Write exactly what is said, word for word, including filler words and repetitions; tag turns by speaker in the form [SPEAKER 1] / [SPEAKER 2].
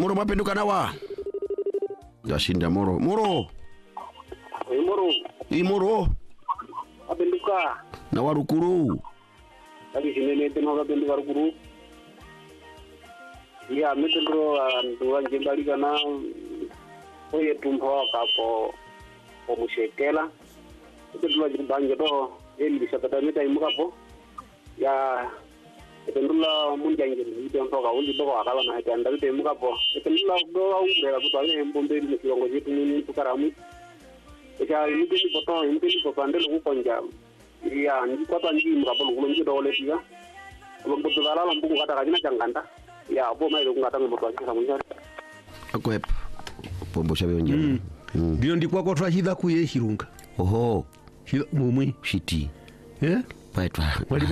[SPEAKER 1] moro mapenduka nawa. Yashinda moro. Moro.
[SPEAKER 2] Hey, moro.
[SPEAKER 1] I moro.
[SPEAKER 2] Mapenduka.
[SPEAKER 1] Na warukuru.
[SPEAKER 2] Kali sinene teno mapenduka rukuru. Ya metro ndo njembali kana oye tumbo kapo po mushekela. Itu dulu jibanje to eli bisa katamita imukapo. Ya Etendula munjangiri ndio ntoka undi boko akala na etenda bite mukapo etendula do aure ku tale mbombe ni kiongo jitu ni tukaramu eja ni ni poto ni ni poto ande lu konja ya ni kwata ndi mukapo lu ngi do le tiga lumbu dala lambu kata kajina janganda ya bo mai lu ngata ngoto akisa munja
[SPEAKER 1] akwep pombo shabe onje
[SPEAKER 3] ndio ndikwa kwa twashitha kuye shirunga
[SPEAKER 1] oho
[SPEAKER 3] mumwe
[SPEAKER 1] shiti
[SPEAKER 3] eh
[SPEAKER 1] paitwa